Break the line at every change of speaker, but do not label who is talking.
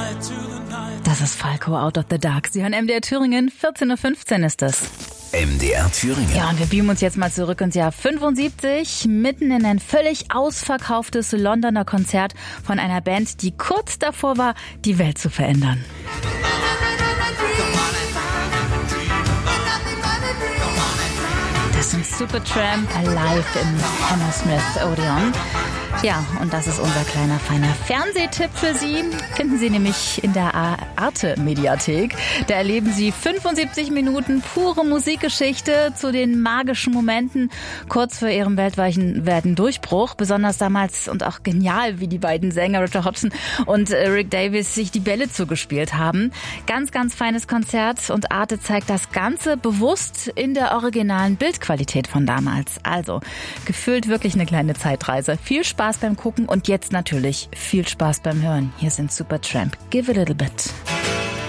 Das ist Falco, Out of the Dark. Sie hören MDR Thüringen, 14.15 Uhr ist es.
MDR Thüringen.
Ja, und wir beamen uns jetzt mal zurück ins Jahr 75, mitten in ein völlig ausverkauftes Londoner Konzert von einer Band, die kurz davor war, die Welt zu verändern. Das sind Supertramp live im Hammersmith Odeon. Ja, und das ist unser kleiner, feiner Fernsehtipp für Sie. Finden Sie nämlich in der Arte-Mediathek. Da erleben Sie 75 Minuten pure Musikgeschichte zu den magischen Momenten kurz vor Ihrem weltweiten Durchbruch. Besonders damals und auch genial, wie die beiden Sänger Roger Hodgson und Rick Davies sich die Bälle zugespielt haben. Ganz, ganz feines Konzert und Arte zeigt das Ganze bewusst in der originalen Bildqualität von damals. Also, gefühlt wirklich eine kleine Zeitreise. Viel Spaß beim Gucken und jetzt natürlich viel Spaß beim Hören. Hier sind Supertramp. Give a little bit.